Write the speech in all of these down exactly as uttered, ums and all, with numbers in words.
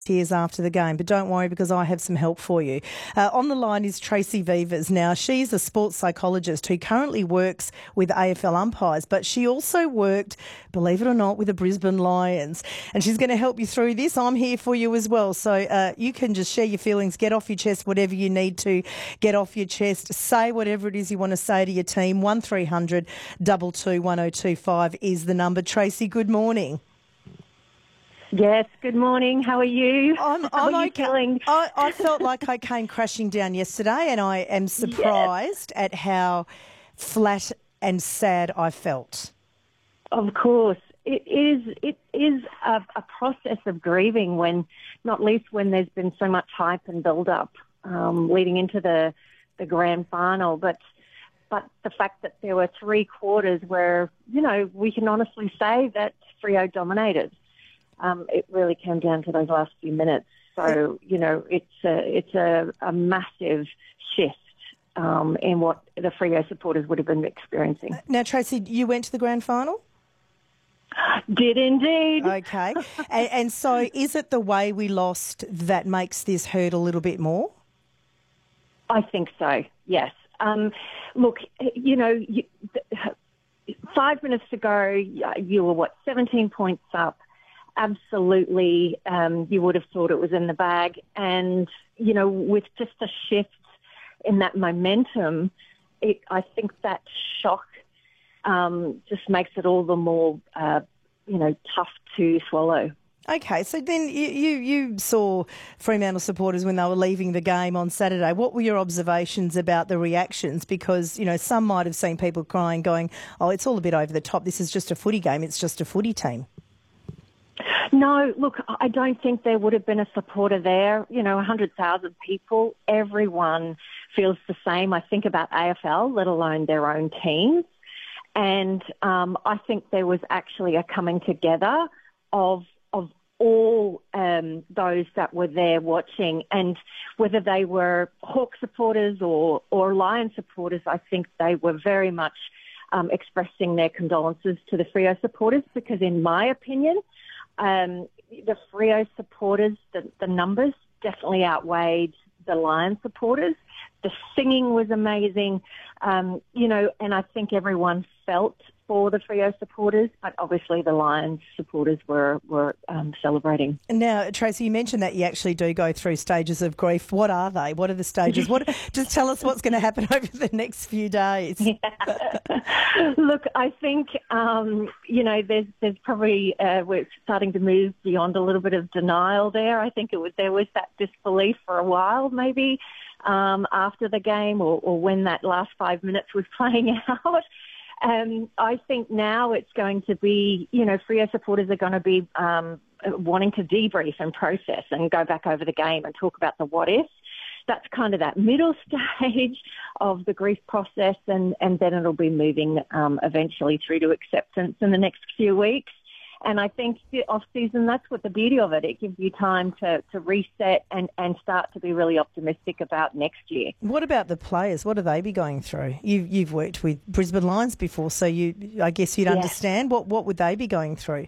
tears after the game, but don't worry because I have some help for you. Uh, on the line is Tracy Vivas. Now, she's a sports psychologist who currently works with A F L umpires, but she also worked, believe it or not, with the Brisbane Lions, and she's going to help you through this. I'm here for you as well, so uh, you can just share your feelings, get off your chest whatever you need to get off your chest, say whatever it is you want to say to your team. one three hundred two two one oh two five is the number. Tracy, good morning. Yes, good morning. How are you? I'm, How I'm are you okay. feeling? I, I felt like I came crashing down yesterday, and I am surprised yes. at how flat and sad I felt. Of course. It is It is a, a process of grieving, when, not least when there's been so much hype and build-up um, leading into the, the grand final. But but the fact that there were three quarters where, you know, we can honestly say that Freo dominated. Um, it really came down to those last few minutes. So, you know, it's a, it's a, a massive shift um, in what the Freo supporters would have been experiencing. Now, Tracy, you went to the grand final? Did indeed. Okay. and, and so is it the way we lost that makes this hurt a little bit more? I think so, yes. Um, look, you know, you, five minutes to go, you were, what, seventeen points up. Absolutely, um, you would have thought it was in the bag. And, you know, with just a shift in that momentum, it, I think that shock um, just makes it all the more, uh, you know, tough to swallow. Okay, so then you, you, you saw Fremantle supporters when they were leaving the game on Saturday. What were your observations about the reactions? Because, you know, some might have seen people crying, going, oh, it's all a bit over the top. This is just a footy game. It's just a footy team. No, look, I don't think there would have been a supporter there. You know, one hundred thousand people, everyone feels the same. I think about A F L, let alone their own teams. And um, I think there was actually a coming together of of all um, those that were there watching. And whether they were Hawk supporters or, or Lion supporters, I think they were very much um, expressing their condolences to the Freo supporters, because in my opinion, Um, the Freo supporters, the, the numbers definitely outweighed the Lions supporters. The singing was amazing, um, you know, and I think everyone felt for the Freo supporters, but obviously the Lions supporters were, were um, celebrating. Now, Tracy, you mentioned that you actually do go through stages of grief. What are they? What are the stages? What? Just tell us what's going to happen over the next few days. Yeah. Look, I think, um, you know, there's there's probably, uh, we're starting to move beyond a little bit of denial there. I think it was there was that disbelief for a while, maybe, um, after the game or, or when that last five minutes was playing out. Um, I think now it's going to be, you know, Freo supporters are going to be um, wanting to debrief and process and go back over the game and talk about the what if. That's kind of that middle stage of the grief process, and, and then it'll be moving um, eventually through to acceptance in the next few weeks. And I think the off-season, that's what the beauty of it. It gives you time to, to reset and, and start to be really optimistic about next year. What about the players? What do they be going through? You, you've worked with Brisbane Lions before, so you, I guess you'd yes. understand. What what would they be going through?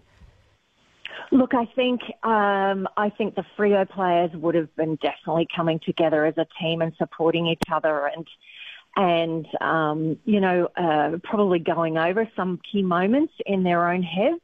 Look, I think um, I think the Freo players would have been definitely coming together as a team and supporting each other, and and um, you know uh, probably going over some key moments in their own heads.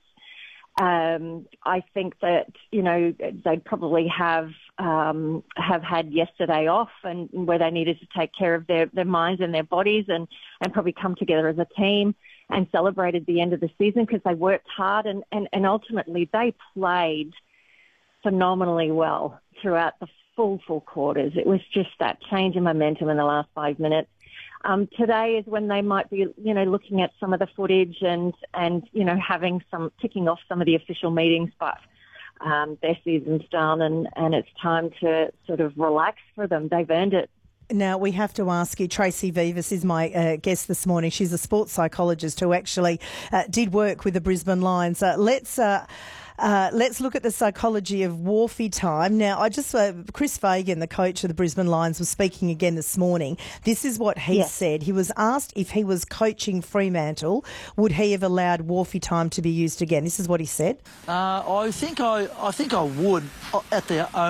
Um, I think that, you know, they'd probably have um, have had yesterday off, and where they needed to take care of their, their minds and their bodies, and, and probably come together as a team and celebrated the end of the season, because they worked hard and, and, and ultimately they played phenomenally well throughout the full four quarters. It was just that change in momentum in the last five minutes. Um, today is when they might be, you know, looking at some of the footage and, and you know, having some, ticking off some of the official meetings, but um, their season's done and, and it's time to sort of relax for them. They've earned it. Now, we have to ask you, Tracy Vivas is my uh, guest this morning. She's a sports psychologist who actually uh, did work with the Brisbane Lions. Uh, let's... Uh, Uh, let's look at the psychology of Wharfie time. Now, I just uh, Chris Fagan, the coach of the Brisbane Lions, was speaking again this morning. This is what he Yes. said. He was asked if he was coaching Fremantle, would he have allowed Wharfie time to be used again? This is what he said. Uh, I think I, I think I would uh, at the